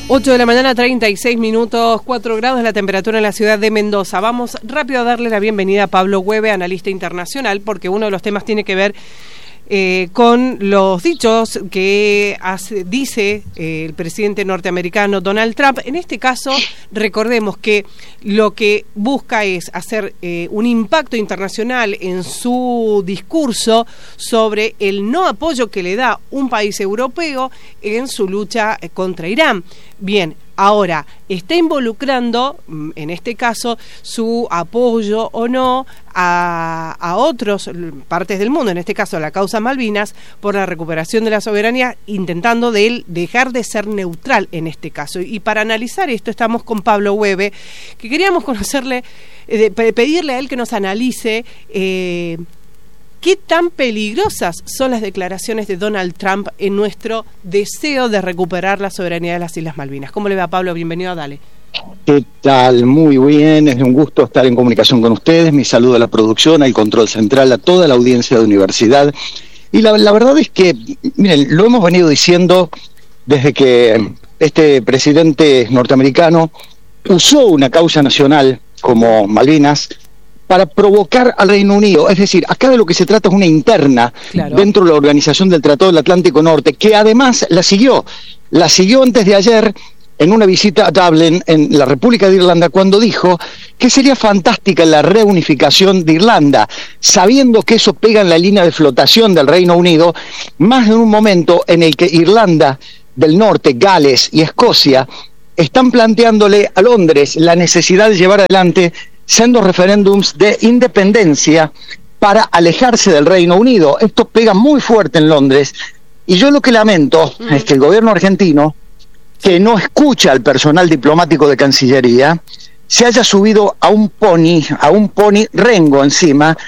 8 de la mañana, 36 minutos, 4 grados la temperatura en la ciudad de Mendoza. Vamos rápido a darle la bienvenida a Pablo Hueve, analista internacional, porque uno de los temas tiene que ver con los dichos que dice el presidente norteamericano Donald Trump. En este caso, recordemos que lo que busca es hacer un impacto internacional en su discurso sobre el no apoyo que le da un país europeo en su lucha contra Irán. Bien, ahora, está involucrando, en este caso, su apoyo o no a otras partes del mundo, en este caso a la causa Malvinas, por la recuperación de la soberanía, intentando de él dejar de ser neutral en este caso. Y para analizar esto estamos con Pablo Hueve, que queríamos conocerle, pedirle a él que nos analice ¿qué tan peligrosas son las declaraciones de Donald Trump en nuestro deseo de recuperar la soberanía de las Islas Malvinas? ¿Cómo le va, Pablo? Bienvenido a Dale. ¿Qué tal? Muy bien, es un gusto estar en comunicación con ustedes. Mi saludo a la producción, al control central, a toda la audiencia de Universidad. Y la verdad es que, miren, lo hemos venido diciendo desde que este presidente norteamericano usó una causa nacional como Malvinas para provocar al Reino Unido. Es decir, acá de lo que se trata es una interna dentro de la Organización del Tratado del Atlántico Norte, que además la siguió antes de ayer en una visita a Dublin, en la República de Irlanda, cuando dijo que sería fantástica la reunificación de Irlanda, sabiendo que eso pega en la línea de flotación del Reino Unido, más en un momento en el que Irlanda del Norte, Gales y Escocia están planteándole a Londres la necesidad de llevar adelante sendos referéndums de independencia para alejarse del Reino Unido. Esto pega muy fuerte en Londres, y yo lo que lamento es que el gobierno argentino, que no escucha al personal diplomático de Cancillería, se haya subido a un pony rengo encima,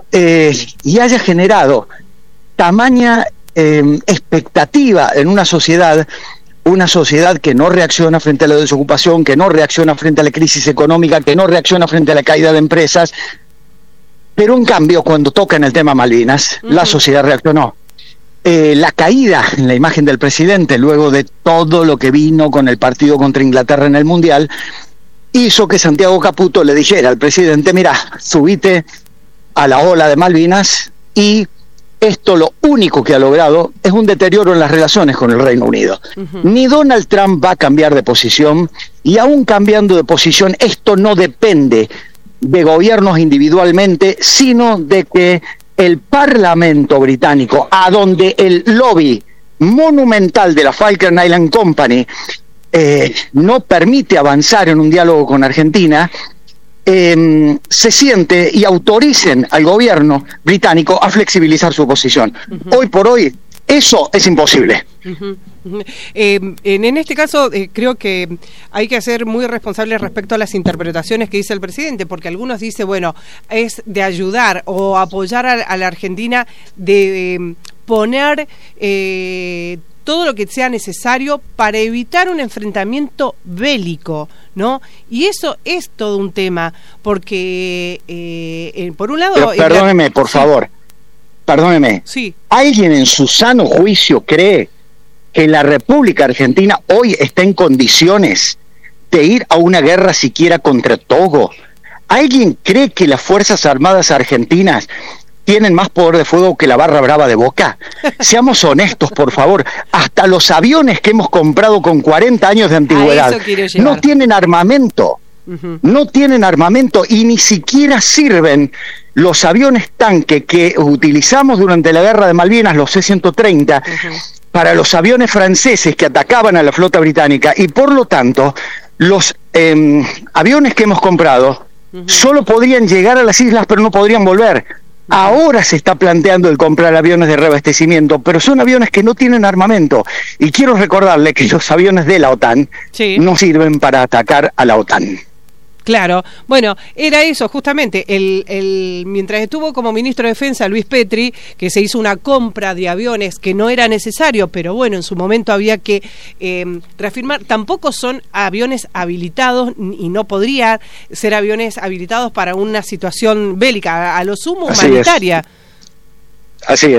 y haya generado tamaña expectativa en una sociedad que no reacciona frente a la desocupación, que no reacciona frente a la crisis económica, que no reacciona frente a la caída de empresas. Pero en cambio, cuando toca en el tema Malvinas, la sociedad reaccionó. La caída en la imagen del presidente, luego de todo lo que vino con el partido contra Inglaterra en el Mundial, hizo que Santiago Caputo le dijera al presidente: mira, subite a la ola de Malvinas. Y esto lo único que ha logrado es un deterioro en las relaciones con el Reino Unido. Ni Donald Trump va a cambiar de posición, y aún cambiando de posición, esto no depende de gobiernos individualmente, sino de que el Parlamento británico, a donde el lobby monumental de la Falkland Island Company no permite avanzar en un diálogo con Argentina, se siente y autoricen al gobierno británico a flexibilizar su posición. Hoy por hoy eso es imposible. En este caso creo que hay que ser muy responsables respecto a las interpretaciones que dice el presidente, porque algunos dicen, bueno, es de ayudar o apoyar a la Argentina, de poner todo lo que sea necesario para evitar un enfrentamiento bélico, ¿no? Y eso es todo un tema, porque por un lado... Pero perdóneme, por favor, perdóneme. Sí. ¿Alguien en su sano juicio cree que la República Argentina hoy está en condiciones de ir a una guerra siquiera contra Togo? ¿Alguien cree que las Fuerzas Armadas Argentinas tienen más poder de fuego que la barra brava de Boca? Seamos honestos, por favor. Hasta los aviones que hemos comprado con 40 años de antigüedad no tienen armamento. No tienen armamento, y ni siquiera sirven los aviones tanque que utilizamos durante la guerra de Malvinas, los C-130, para los aviones franceses que atacaban a la flota británica. Y por lo tanto, los aviones que hemos comprado solo podrían llegar a las islas, pero no podrían volver. Ahora se está planteando el comprar aviones de reabastecimiento, pero son aviones que no tienen armamento. Y quiero recordarle que los aviones de la OTAN no sirven para atacar a la OTAN. Claro, bueno, era eso justamente, mientras estuvo como ministro de Defensa Luis Petri, que se hizo una compra de aviones que no era necesario, pero bueno, en su momento había que reafirmar, tampoco son aviones habilitados y no podría ser aviones habilitados para una situación bélica, a lo sumo humanitaria. Así es.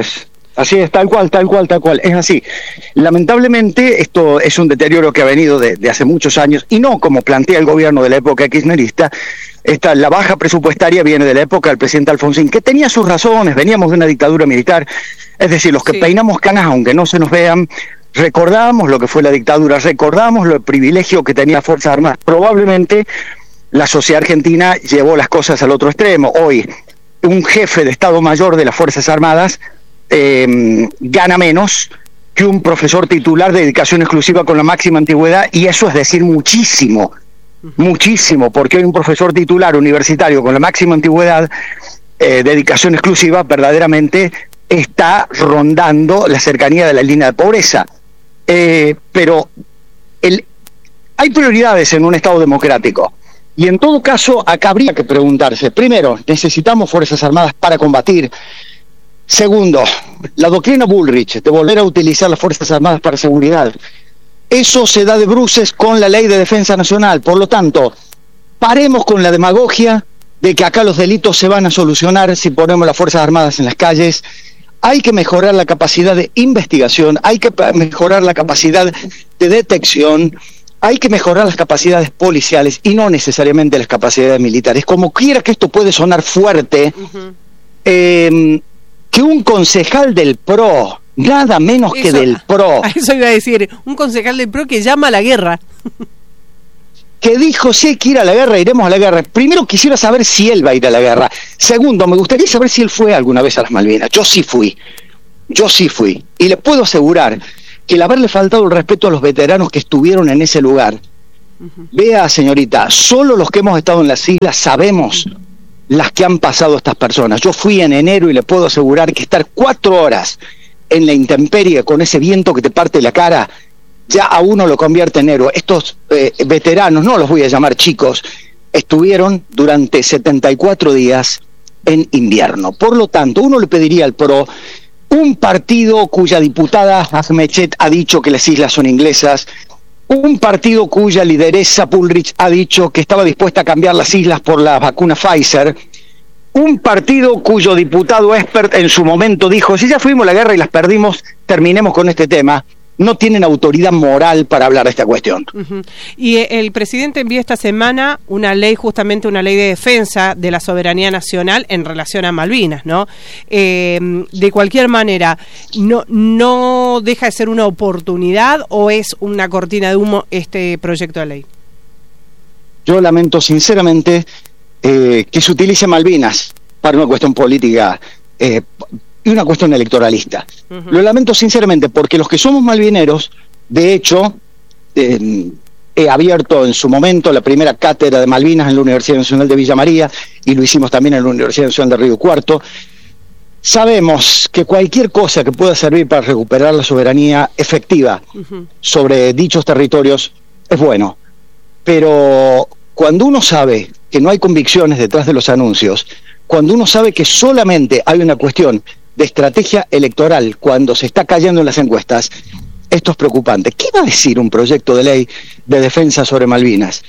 Así es, tal cual, es así. Lamentablemente esto es un deterioro que ha venido de hace muchos años, y no como plantea el gobierno de la época kirchnerista. La baja presupuestaria viene de la época del presidente Alfonsín, que tenía sus razones, veníamos de una dictadura militar, es decir, los que peinamos canas aunque no se nos vean, recordamos lo que fue la dictadura, recordamos el privilegio que tenía Fuerzas Armadas. Probablemente la sociedad argentina llevó las cosas al otro extremo. Hoy, un jefe de Estado Mayor de las Fuerzas Armadas gana menos que un profesor titular de dedicación exclusiva con la máxima antigüedad, y eso es decir muchísimo, porque hoy un profesor titular universitario con la máxima antigüedad, dedicación exclusiva, verdaderamente está rondando la cercanía de la línea de pobreza. Pero hay prioridades en un Estado democrático, y en todo caso acá habría que preguntarse: primero, ¿necesitamos Fuerzas Armadas para combatir? Segundo, la doctrina Bullrich de volver a utilizar las Fuerzas Armadas para seguridad, eso se da de bruces con la Ley de Defensa Nacional. Por lo tanto, paremos con la demagogia de que acá los delitos se van a solucionar si ponemos las Fuerzas Armadas en las calles. Hay que mejorar la capacidad de investigación, hay que mejorar la capacidad de detección, hay que mejorar las capacidades policiales y no necesariamente las capacidades militares. Como quiera que esto puede sonar fuerte, que un concejal del PRO, nada menos que del PRO... Eso iba a decir, un concejal del PRO que llama a la guerra. Que dijo: sí, hay que ir a la guerra, iremos a la guerra. Primero, quisiera saber si él va a ir a la guerra. Segundo, me gustaría saber si él fue alguna vez a las Malvinas. Yo sí fui. Y le puedo asegurar que el haberle faltado el respeto a los veteranos que estuvieron en ese lugar... Vea, señorita, solo los que hemos estado en las islas sabemos las que han pasado estas personas. Yo fui en enero y le puedo asegurar que estar 4 horas en la intemperie con ese viento que te parte la cara, ya a uno lo convierte en héroe. Estos veteranos, no los voy a llamar chicos, estuvieron durante 74 días en invierno. Por lo tanto, uno le pediría al PRO, un partido cuya diputada Ahmechet ha dicho que las islas son inglesas, un partido cuya lideresa Bullrich ha dicho que estaba dispuesta a cambiar las islas por la vacuna Pfizer, un partido cuyo diputado expert en su momento dijo: si ya fuimos a la guerra y las perdimos, terminemos con este tema. No tienen autoridad moral para hablar de esta cuestión. Y el presidente envía esta semana una ley, justamente una ley de defensa de la soberanía nacional en relación a Malvinas, ¿no? De cualquier manera, ¿no deja de ser una oportunidad o es una cortina de humo este proyecto de ley? Yo lamento sinceramente que se utilice Malvinas para una cuestión política y una cuestión electoralista. Lo lamento sinceramente, porque los que somos malvineros, de hecho, he abierto en su momento la primera cátedra de Malvinas en la Universidad Nacional de Villa María, y lo hicimos también en la Universidad Nacional de Río Cuarto. Sabemos que cualquier cosa que pueda servir para recuperar la soberanía efectiva sobre dichos territorios es bueno, pero cuando uno sabe que no hay convicciones detrás de los anuncios, cuando uno sabe que solamente hay una cuestión de estrategia electoral cuando se está cayendo en las encuestas, esto es preocupante. ¿Qué va a decir un proyecto de ley de defensa sobre Malvinas?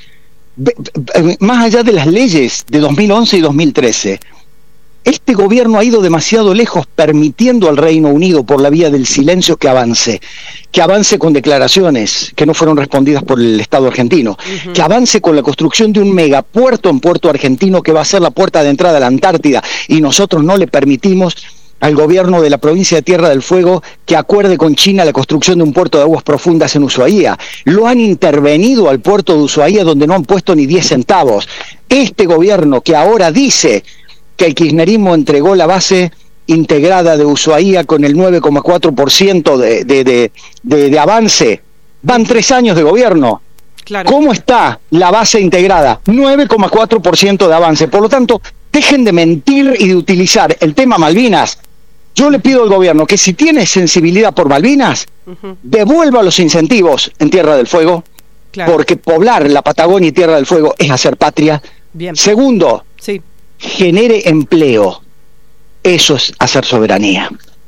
Más allá de las leyes de 2011 y 2013, este gobierno ha ido demasiado lejos, permitiendo al Reino Unido, por la vía del silencio, que avance con declaraciones que no fueron respondidas por el Estado argentino, que avance con la construcción de un megapuerto en Puerto Argentino que va a ser la puerta de entrada a la Antártida, y nosotros no le permitimos al gobierno de la provincia de Tierra del Fuego que acuerde con China la construcción de un puerto de aguas profundas en Ushuaia. Lo han intervenido al puerto de Ushuaia, donde no han puesto ni 10 centavos. Este gobierno, que ahora dice que el kirchnerismo entregó la base integrada de Ushuaia con el 9,4% de avance, van 3 años de gobierno. Claro. ¿Cómo está la base integrada? 9,4% de avance. Por lo tanto, dejen de mentir y de utilizar el tema Malvinas. Yo le pido al gobierno que, si tiene sensibilidad por Malvinas, devuelva los incentivos en Tierra del Fuego, porque poblar la Patagonia y Tierra del Fuego es hacer patria. Bien. Segundo, genere empleo. Eso es hacer soberanía.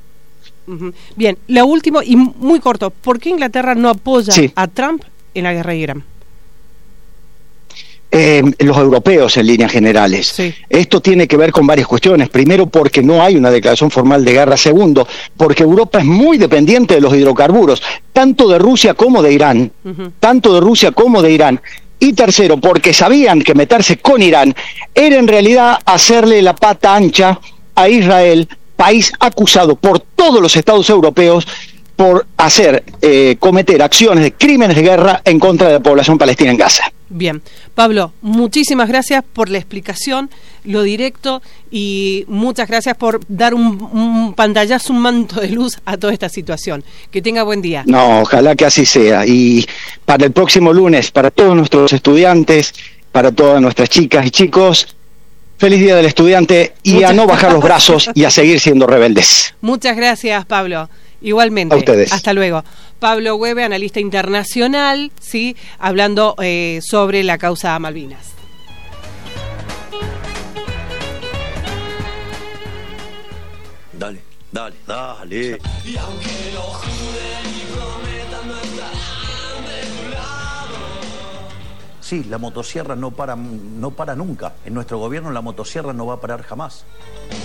Bien, lo último y muy corto: ¿por qué Inglaterra no apoya a Trump en la guerra de Irán? los europeos en líneas generales. Sí. Esto tiene que ver con varias cuestiones. Primero, porque no hay una declaración formal de guerra. Segundo, porque Europa es muy dependiente de los hidrocarburos, tanto de Rusia como de Irán. Tanto de Rusia como de Irán. Y tercero, porque sabían que meterse con Irán era en realidad hacerle la pata ancha a Israel, país acusado por todos los estados europeos por cometer acciones de crímenes de guerra en contra de la población palestina en Gaza. Bien, Pablo, muchísimas gracias por la explicación, lo directo, y muchas gracias por dar un pantallazo, un manto de luz a toda esta situación. Que tenga buen día. No, ojalá que así sea. Y para el próximo lunes, para todos nuestros estudiantes, para todas nuestras chicas y chicos, feliz Día del Estudiante y a no bajar los brazos y a seguir siendo rebeldes. Muchas gracias, Pablo. Igualmente. A ustedes. Hasta luego. Pablo Hueve, analista internacional, sí, hablando sobre la causa Malvinas. Dale. Y aunque lo juren y prometan, no estarán de tu lado. Sí, la motosierra no para nunca. En nuestro gobierno la motosierra no va a parar jamás.